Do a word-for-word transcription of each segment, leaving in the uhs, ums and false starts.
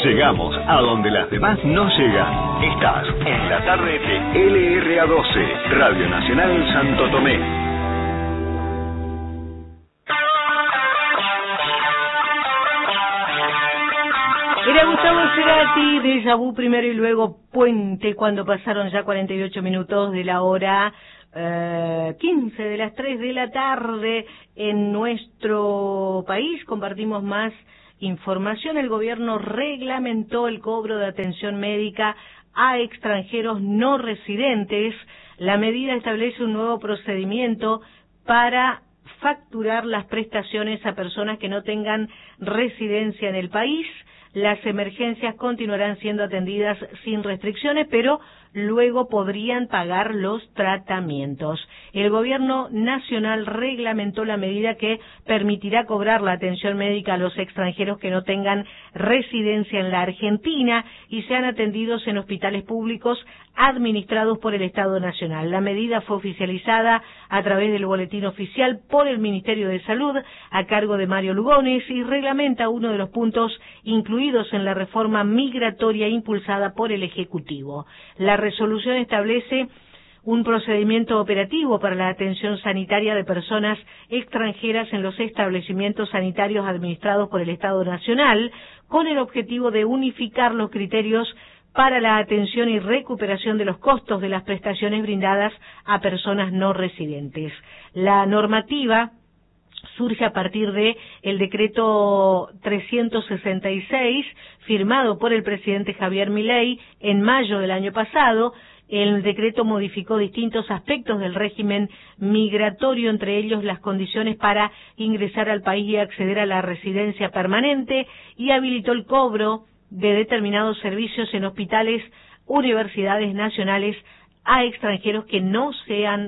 Llegamos a donde las demás no llegan. Estás en la tarde de L R A doce, Radio Nacional Santo Tomé. Era Gustavo Cerati, Déjà Vu primero y luego Puente, cuando pasaron ya cuarenta y ocho minutos de la hora eh, quince de las tres de la tarde en nuestro país. Compartimos más información. El gobierno reglamentó el cobro de atención médica a extranjeros no residentes. La medida establece un nuevo procedimiento para facturar las prestaciones a personas que no tengan residencia en el país. Las emergencias continuarán siendo atendidas sin restricciones, pero luego podrían pagar los tratamientos. El gobierno nacional reglamentó la medida que permitirá cobrar la atención médica a los extranjeros que no tengan residencia en la Argentina y sean atendidos en hospitales públicos administrados por el Estado Nacional. La medida fue oficializada a través del boletín oficial por el Ministerio de Salud a cargo de Mario Lugones y reglamenta uno de los puntos incluidos en la reforma migratoria impulsada por el Ejecutivo. La resolución establece un procedimiento operativo para la atención sanitaria de personas extranjeras en los establecimientos sanitarios administrados por el Estado Nacional, con el objetivo de unificar los criterios para la atención y recuperación de los costos de las prestaciones brindadas a personas no residentes. La normativa surge a partir de el decreto trescientos sesenta y seis, firmado por el presidente Javier Milei en mayo del año pasado. El decreto modificó distintos aspectos del régimen migratorio, entre ellos las condiciones para ingresar al país y acceder a la residencia permanente, y habilitó el cobro de determinados servicios en hospitales, universidades nacionales a extranjeros que no sean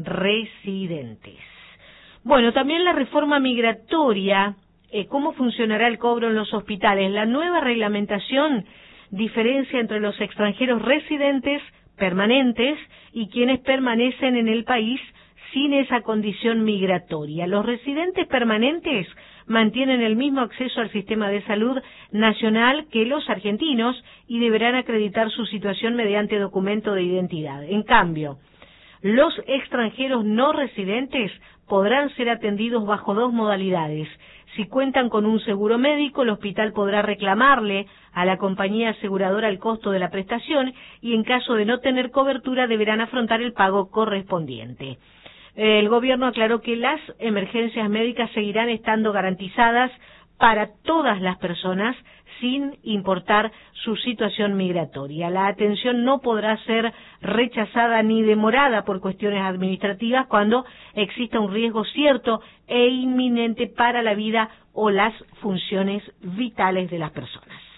residentes. Bueno, también la reforma migratoria, eh, ¿cómo funcionará el cobro en los hospitales? La nueva reglamentación diferencia entre los extranjeros residentes permanentes y quienes permanecen en el país sin esa condición migratoria. Los residentes permanentes mantienen el mismo acceso al sistema de salud nacional que los argentinos y deberán acreditar su situación mediante documento de identidad. En cambio, los extranjeros no residentes podrán ser atendidos bajo dos modalidades. Si cuentan con un seguro médico, el hospital podrá reclamarle a la compañía aseguradora el costo de la prestación y en caso de no tener cobertura deberán afrontar el pago correspondiente. El gobierno aclaró que las emergencias médicas seguirán estando garantizadas para todas las personas sin importar su situación migratoria. La atención no podrá ser rechazada ni demorada por cuestiones administrativas cuando exista un riesgo cierto e inminente para la vida o las funciones vitales de las personas.